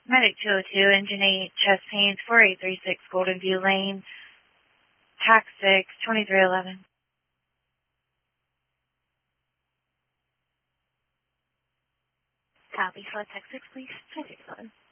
Medic 202, Engine 8, chest pains, 4836 Golden View Lane, TAC 6, 2311. Copy. Select TAC 6, please. 2311.